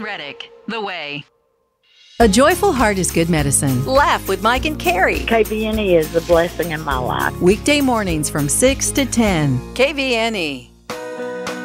Reddick, The Way. A joyful heart is good medicine. Laugh with Mike and Carrie. KVNE is a blessing in my life. Weekday mornings from 6 to 10. KVNE.